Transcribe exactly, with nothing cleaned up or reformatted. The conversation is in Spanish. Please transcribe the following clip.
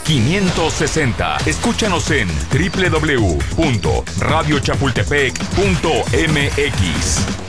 quinientos sesenta. Escúchanos en doble u doble u doble u punto radio chapultepec punto m x.